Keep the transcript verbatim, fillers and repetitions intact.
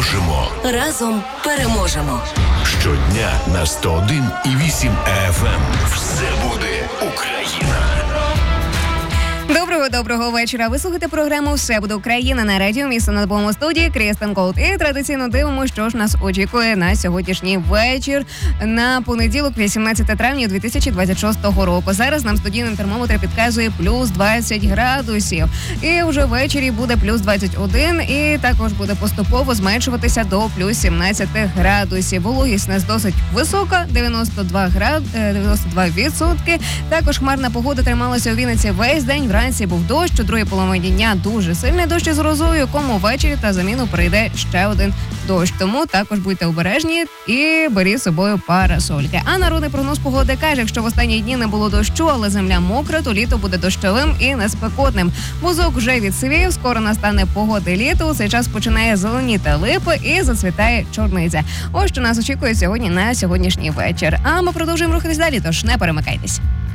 можемо. Разом переможемо. Щодня на сто один і вісім еф ем. Все буде Україна. Доброго, доброго вечора. Ви слухаєте програму «Все буде Україна» на радіо «Місто на Добовому» студії Крістен Колд. І традиційно дивимося, що ж нас очікує на сьогоднішній вечір на понеділок, вісімнадцяте травня дві тисячі двадцять шостого року. Зараз нам студійний термометр підказує плюс двадцять градусів. І вже ввечері буде плюс двадцять один і також буде поступово зменшуватися до плюс сімнадцять градусів. Вологість у нас досить висока, дев'яносто два град... дев'яносто два відсотки. Також хмарна погода трималася у Вінниці весь день. Вранці був дощ, у другій половині дня дуже сильний дощ із грозою, якому ввечері та заміну прийде ще один дощ. Тому також будьте обережні і беріть з собою парасольки. А народний прогноз погоди каже, якщо в останні дні не було дощу, але земля мокра, то літо буде дощовим і неспекотним. Бузок вже відсивів, скоро настане погоди літо, у цей час починає зеленіти липи і зацвітає чорниця. Ось що нас очікує сьогодні на сьогоднішній вечір. А ми продовжуємо рухатись далі, тож не перемикайтесь.